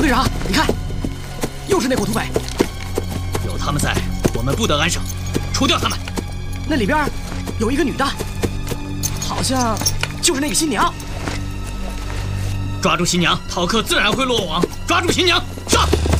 队长，你看，又是那伙土匪。 有他们在，我们不得安生。除掉他们。 那里边有一个女的，好像就是那个新娘。 抓住新娘，逃课自然会落网。抓住新娘，上！